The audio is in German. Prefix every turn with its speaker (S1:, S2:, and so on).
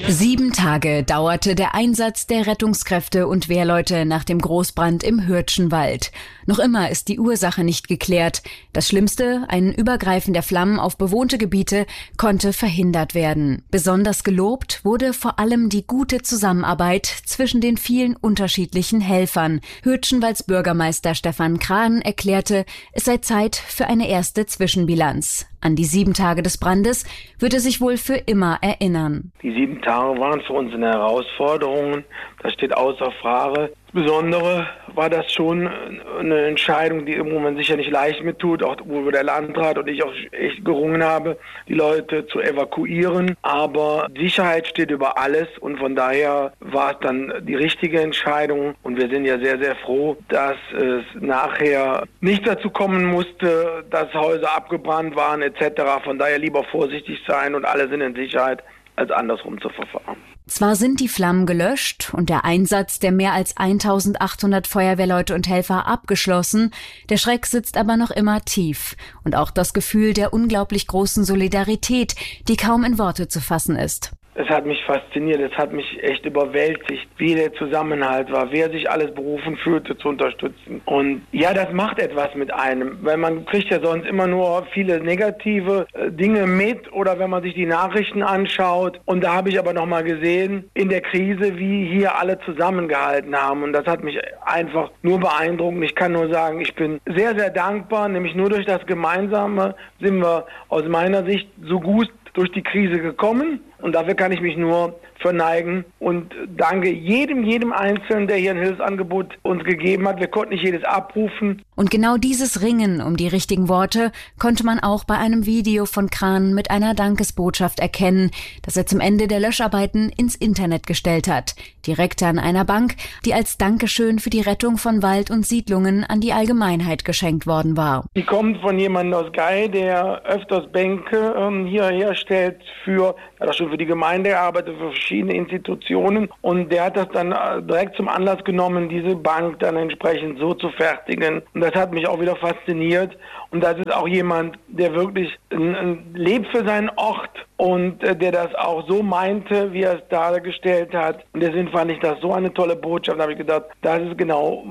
S1: 7 Tage dauerte der Einsatz der Rettungskräfte und Wehrleute nach dem Großbrand im Hürtschenwald. Noch immer ist die Ursache nicht geklärt. Das Schlimmste, ein Übergreifen der Flammen auf bewohnte Gebiete, konnte verhindert werden. Besonders gelobt wurde vor allem die gute Zusammenarbeit zwischen den vielen unterschiedlichen Helfern. Hürtschenwalds Bürgermeister Stefan Krahn erklärte, es sei Zeit für eine erste Zwischenbilanz. An die 7 Tage des Brandes wird er sich wohl für immer erinnern.
S2: Die 7 Tage waren für uns eine Herausforderung, das steht außer Frage. Insbesondere war das schon eine Entscheidung, die irgendwo man sicher nicht leicht mit tut, auch wo der Landrat und ich auch echt gerungen habe, die Leute zu evakuieren. Aber Sicherheit steht über alles und von daher war es dann die richtige Entscheidung. Und wir sind ja sehr, sehr froh, dass es nachher nicht dazu kommen musste, dass Häuser abgebrannt waren etc. Von daher lieber vorsichtig sein und alle sind in Sicherheit, als andersrum zu verfahren.
S1: Zwar sind die Flammen gelöscht und der Einsatz der mehr als 1800 Feuerwehrleute und Helfer abgeschlossen, der Schreck sitzt aber noch immer tief. Und auch das Gefühl der unglaublich großen Solidarität, die kaum in Worte zu fassen ist.
S2: Es hat mich fasziniert, es hat mich echt überwältigt, wie der Zusammenhalt war, wer sich alles berufen fühlte zu unterstützen. Und ja, das macht etwas mit einem, weil man kriegt ja sonst immer nur viele negative Dinge mit oder wenn man sich die Nachrichten anschaut. Und da habe ich aber nochmal gesehen, in der Krise, wie hier alle zusammengehalten haben. Und das hat mich einfach nur beeindruckt. Ich kann nur sagen, ich bin sehr, sehr dankbar, nämlich nur durch das Gemeinsame sind wir aus meiner Sicht so gut durch die Krise gekommen und dafür kann ich mich nur verneigen und danke jedem Einzelnen, der hier ein Hilfsangebot uns gegeben hat. Wir konnten nicht jedes abrufen.
S1: Und genau dieses Ringen um die richtigen Worte konnte man auch bei einem Video von Krahn mit einer Dankesbotschaft erkennen, das er zum Ende der Löscharbeiten ins Internet gestellt hat. Direkt an einer Bank, die als Dankeschön für die Rettung von Wald und Siedlungen an die Allgemeinheit geschenkt worden war.
S2: Die kommt von jemandem aus Gei, der öfters Bänke hier herstellt hat auch schon für die Gemeinde gearbeitet, für verschiedene Institutionen und der hat das dann direkt zum Anlass genommen, diese Bank dann entsprechend so zu fertigen. Und das hat mich auch wieder fasziniert und das ist auch jemand, der wirklich lebt für seinen Ort und der das auch so meinte, wie er es dargestellt hat. Und deswegen fand ich das so eine tolle Botschaft. Da habe ich gedacht, das ist genau,